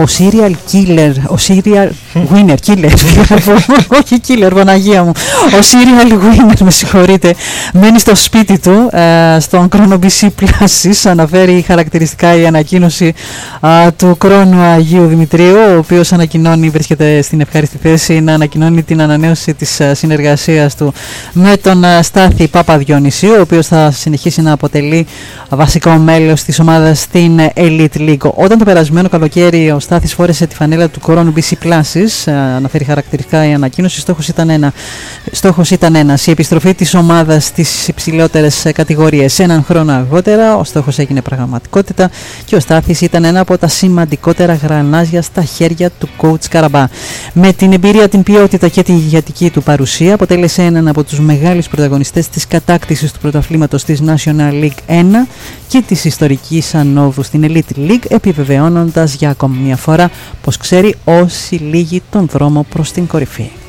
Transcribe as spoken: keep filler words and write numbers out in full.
Ο serial killer, ο serial winner, killer, όχι killer, Παναγία μου. Ο serial winner, με συγχωρείτε, μένει στο σπίτι του, στον Chrono μπι σι Plus. Αναφέρει χαρακτηριστικά η ανακοίνωση του Χρόνου Αγίου Δημητρίου, ο οποίος ανακοινώνει, βρίσκεται στην ευχάριστη θέση να ανακοινώνει την ανανέωση της συνεργασίας του με τον Στάθη Παπαδιονυσίου, ο οποίος θα συνεχίσει να αποτελεί βασικό μέλος της ομάδας στην Elite League. Όταν το περασμένο καλοκαίρι ο Στάθης φόρεσε τη φανέλα του Chrono μπι σι Plus, αναφέρει χαρακτηριστικά η ανακοίνωση, στόχος ήταν, ένα, στόχος ήταν ένας, η επιστροφή της ομάδας στις υψηλότερες κατηγορίες. Έναν χρόνο αργότερα ο στόχος έγινε πραγματικότητα και ο Στάθης ήταν ένα από τα σημαντικότερα γρανάζια στα χέρια του coach Καραμπά. Με την εμπειρία, την ποιότητα και την ηγετική του παρουσία αποτέλεσε έναν από τους μεγάλους πρωταγωνιστές της κατάκτησης του πρωταθλήματος της National League ένα και της ιστορικής ανόδου στην Elite League, επιβεβαιώνοντας για ακόμη μια φορά πως ξέρει όσοι λίγοι τον δρόμο προς την κορυφή.